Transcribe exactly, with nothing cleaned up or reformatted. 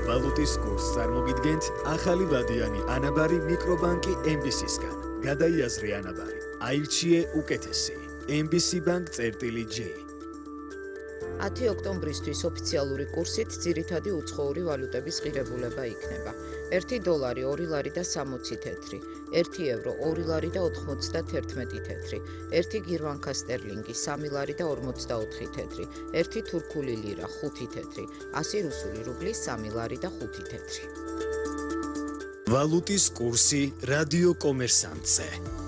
ვალუტის კურსს წარმოგიდგენთ ახალი ვადიანი ანაბარი მიკრობანკი ემ ბი სისგან. გადაიაზრე ანაბარი. აირჩიე უკეთესი. ემ ბი სი Bank წერტილი J. ათი ოქტომბრისთვის ოფიციალური კურსით ძირითადი უცხოური ვალუტების ღირებულება იქნება. ერთი დოლარი ორი ლარი და სამოცი თეთრი, ერთი ევრო ორი ლარი და ოთხმოცდაათი თეთრი, ერთი გირვანკა სტერლინგი სამი ლარი და ორმოცდაოთხი თეთრი, ერთი თურქული ლირა ხუთი თეთრი, ასი რუსული რუბლი სამი ლარი და ხუთი თეთრი. ვალუტის კურსი რადიო კომერსანტზე.